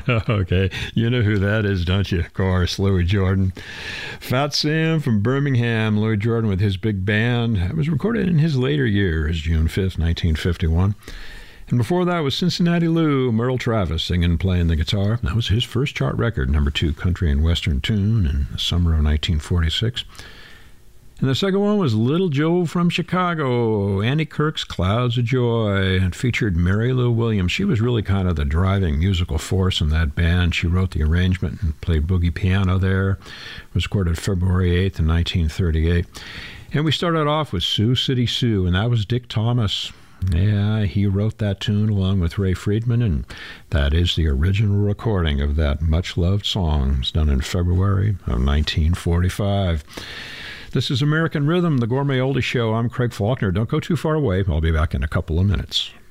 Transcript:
Okay, you know who that is, don't you? Of course, Louis Jordan. Fat Sam from Birmingham. Louis Jordan with his big band. It was recorded in his later years, June 5th, 1951. And before that was Cincinnati Lou, Merle Travis singing and playing the guitar. That was his first chart record, #2 country and western tune in the summer of 1946. And the second one was Little Joe from Chicago, Annie Kirk's Clouds of Joy. It featured Mary Lou Williams. She was really kind of the driving musical force in that band. She wrote the arrangement and played boogie piano there. It was recorded February 8th in 1938. And we started off with Sioux City Sue, and that was Dick Thomas. Yeah, he wrote that tune along with Ray Friedman, and that is the original recording of that much-loved song. It was done in February of 1945. This is American Rhythm, the Gourmet Oldie Show. I'm Craig Faulkner. Don't go too far away. I'll be back in a couple of minutes.